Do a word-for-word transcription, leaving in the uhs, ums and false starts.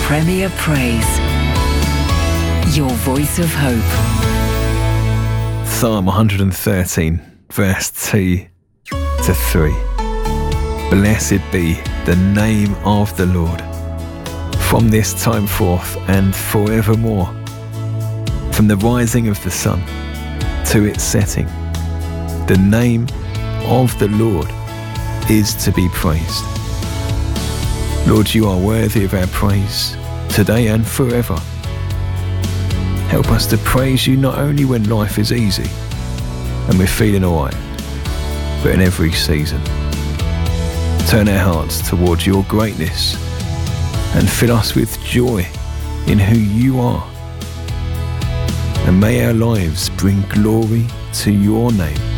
Premier Praise. Your voice of hope. Psalm one hundred thirteen, verse two to three. Blessed be the name of the Lord, from this time forth and forevermore. From the rising of the sun to its setting, the name of the Lord is to be praised. Lord, you are worthy of our praise, today and forever. Help us to praise you not only when life is easy and we're feeling alright, but in every season. Turn our hearts towards your greatness and fill us with joy in who you are. And may our lives bring glory to your name.